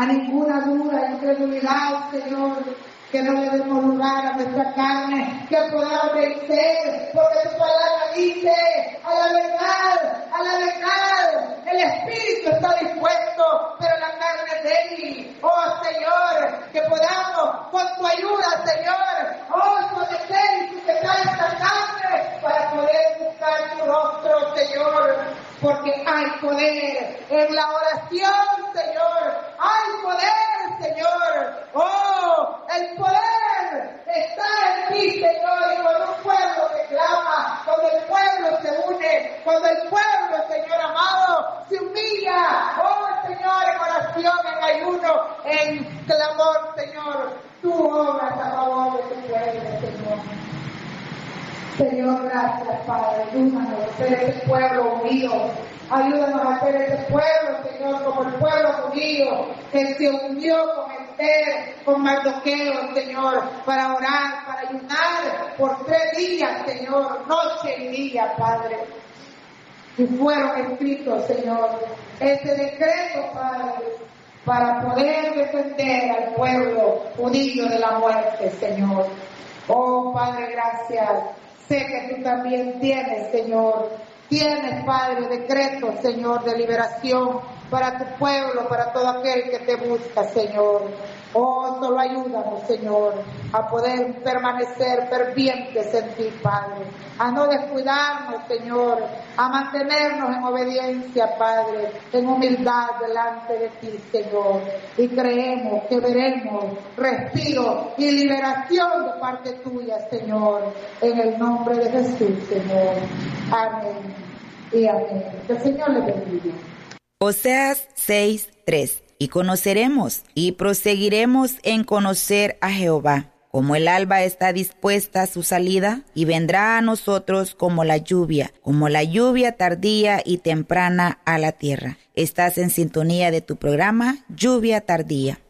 a ninguna duda, incredulidad, Señor. Que no le demos lugar a nuestra carne, que podamos vencer, porque tu palabra dice, a la verdad, el espíritu está dispuesto, pero la carne es débil. Oh Señor, que podamos, con tu ayuda, Señor, someter y sujetar esta carne para poder buscar tu rostro, Señor, porque hay poder en la oración, Señor, hay poder, Señor. Oh, el poder está en ti, Señor, y cuando un pueblo te clama, cuando el pueblo se une, cuando el pueblo, Señor amado, se humilla, oh Señor, en oración, en ayuno, en clamor, Señor, tú obras a favor de tu pueblo, Señor. Señor, gracias, Padre, ayúdanos a ser ese pueblo unido. Ayúdanos a ser ese pueblo, Señor, como el pueblo judío que se unió con Esther, con Mardoqueo, Señor, para orar, para ayunar por 3 días, Señor, noche y día, Padre. Y fueron escritos, Señor, ese decreto, Padre, para poder defender al pueblo judío de la muerte, Señor. Oh, Padre, gracias. Sé que tú también tienes, Señor. Tienes, Padre, decretos, Señor, de liberación para tu pueblo, para todo aquel que te busca, Señor. Oh, solo ayúdanos, Señor, a poder permanecer fervientes en ti, Padre. A no descuidarnos, Señor, a mantenernos en obediencia, Padre, en humildad delante de ti, Señor. Y creemos que veremos respiro y liberación de parte tuya, Señor, en el nombre de Jesús, Señor. Amén y amén. Que el Señor le bendiga. Oseas 6:3. Y conoceremos y proseguiremos en conocer a Jehová, como el alba está dispuesta a su salida, y vendrá a nosotros como la lluvia tardía y temprana a la tierra. Estás en sintonía de tu programa Lluvia Tardía.